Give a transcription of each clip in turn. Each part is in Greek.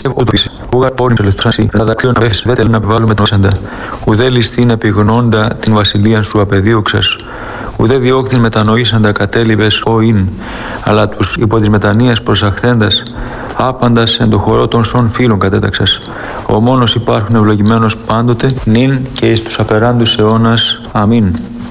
πιστεύω ούτω πίση. Ούγαρ πόρνη ελευθερώσει, ραδακρύων απέφης, δεν θέλει να επιβάλλουμε τον όσαντα. Ουδέ ληστήν επιγνώντα την βασιλείαν σου απεδίωξας. Ουδέ διώκτην μετανοήσαντα κατέλειβες ο ειν, αλλά τους υπό της μετανοίας προσαχθέντας, άπαντας εν το χορό των σών φίλων κατέταξας. Ο μόνος υπάρχουν ευλογημένος πάντοτε, νυν και εις τους απεράντους αιώνας. Αμήν.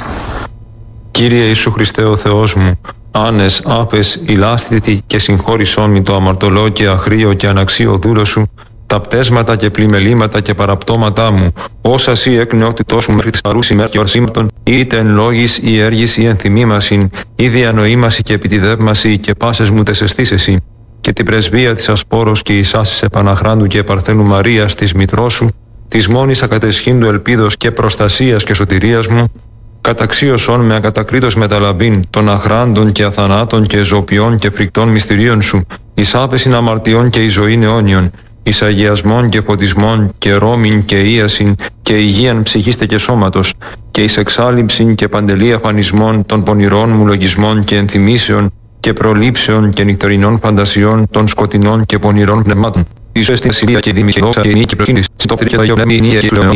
Κύριε Ιησού Χριστέ ο Θεός μου, άνες, άπες, ηλάστητη και συγχώρησόν μη το αμαρτωλό και αχρίο και αναξίο δούλο σου, τα πτέσματα και πλημελήματα και παραπτώματά μου, όσα σύ εκ νεότητός μου μέχρι της παρούς ημέρ και ορσήματον, είτε εν λόγης ή έργης ή εν θυμήμασιν, ή διανοήμαση και επιτιδεύμαση και πάσες μου τεσεστήσεσι, και την πρεσβεία της Ασπόρος και εις άσης επαναχράντου και Παρθένου Μαρίας της μητρός σου, της μόνης ακατεσχύντου ελπίδος και προστασίας και σωτηρίας μου, καταξίωσον με ακατακρίτως μεταλαμπήν των αχράντων και αθανάτων και ζωπιών και φρικτών μυστηρίων σου, εις άπεσιν αμαρτιών και εις ζωήν αιώνιον, εις αγιασμών και φωτισμών και ρόμην και ίασιν και υγείαν ψυχίστε και σώματος, και εις εξάλληψιν και παντελή αφανισμών των πονηρών μου λογισμών και ενθυμίσεων και προλήψεων και νυχτερινών φαντασιών των σκοτεινών και πονηρών πνευμάτων. Ίσως στην ασυλία και δήμη και δόξα και νίκη προσκύνης, συντόπτερη και δαγιό πνεύμη ενία και πλεονήν.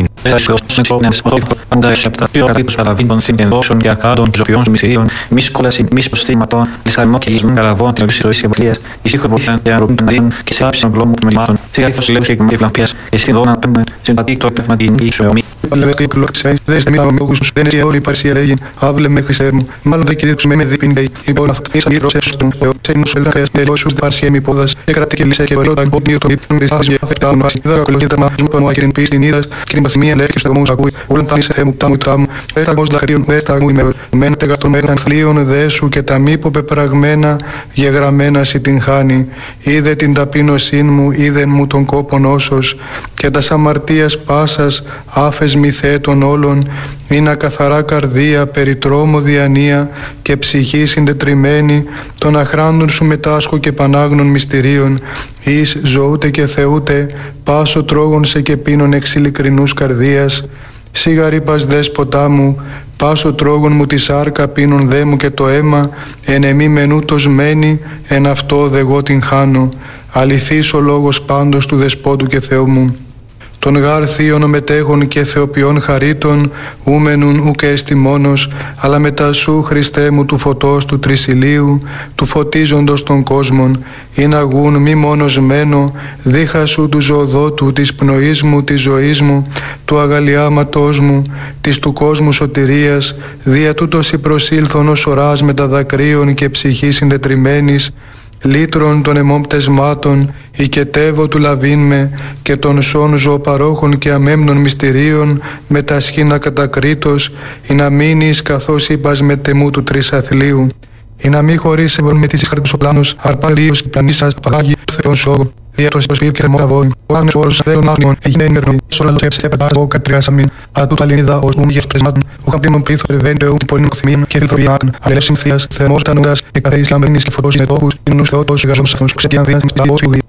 Πάντα έσχεπτα, πιο καλύπτους παραβίντων συντενδόσεων και ακάδων και ζωπιών σου μυστηρίων, μη σκόλαση, μη συποστήματων, λυσαρμό και γυσμών καλαβών της ευσυρωής και βασιλείας, εις ήχο βοήθεια και αρρωπή των αδείων και σε άψη των γλώμων των μελημάτων, σε γαήθος λαίους και ευλαμπίας, εσύ δώνα πέμπεν, συμπατή το πνευματική σου αιωμή. Παλεύει κλωξάι, δέστε μη αμόγους, δεν εσύ όλη η παρσία λέγει, άβλε με Χριστέ μου, μάλλον δε κηρύξουμε με δίπινγκαι, υπόν αυτό, ήσαν γύρωσες στον Θεό, σε νους ελάχες τελώσους δε παρσία μη πόδας, έκρατε και λύσε και ολότα εμπόδιο το ύπνο της άσης και αφετάουν βάση, δα ακολουθεί τα μάχους μου πάνω και την πίστη την είδας και την παθημία λέει και στους τεγμούς ακούει, όλων θα είσαι Θεέ μου τάμου, έσταγμος δαχρίων, έσταγμου ημερών, μένετε κατ' των μέρων ανθλίων δέσου και τα μη πεπραγμένα γεγραμμένα σι την χάνει, είδε την ταπείνωσήν μου, είδε μου τον κόπον όσος και τας αμαρτίας πάσας άφες μη θέτων όλων, είναι καθαρά καρδία, περιτρόμο διανία και ψυχή συντετριμένη, των αχράντων σου μετάσχω και πανάγνων μυστηρίων, εις ζωούτε και θεούτε, πάσο τρόγων σε και πίνων εξ ειλικρινούς καρδίας, σίγαρη πας δέσποτά μου, πάσο τρόγων μου τη σάρκα πίνων δε μου και το αίμα, εν εμή μενούτος μένει, εν αυτό δε εγώ την χάνω, αληθής ο λόγος πάντως του δεσπότου και Θεού μου. Των γάρ θείων μετέχων και θεοποιών χαρίτων, ούμενουν ουκ έστι μόνος, αλλά μετά σου, Χριστέ μου, του φωτός του τρισιλίου, του φωτίζοντος των κόσμων, ειν αγούν μη μόνος μένω, δίχα σου του ζωοδότου, της πνοής μου, της ζωής μου, του αγαλιάματός μου, της του κόσμου σωτηρίας, δια τούτος η προσήλθον ως οράς μεταδακρίων και ψυχή συντετριμένης, λύτρων των αιμών πτεσμάτων, οικετεύω του λαβήν με και των σών ζωοπαρόχων και αμέμνων μυστηρίων με τα σχήνα κατακρίτως, ή να μείνεις καθώς είπας με τεμού του τρισαθλίου, ή να μη χωρίς με τις χαρτούς ο πλάνος, αρπαλίος η πλανή σας παγάγει Θεόν σώγο. Διέτος υποσπίρ και θεμόνα βόη, ο άγνος όρος αδέων άγνιων, έγινε ενεργή, σόλαλος έψεπετάς ο κατριάς αμήν, ατούτα λινίδα ως ουμγες πτεσμάτων, ο χαμπτήμων πλήθος ρεβαίνει του πορνήν κοθυμίων και ρηθοβιάκων, αλεύσιμ θείας, θεμόρτα νουγκάς, και καθέης και αμερίνης και φωτός είναι τόπους, είναι νους θεότος γαζόμς αυτούς, ξετιανδίας,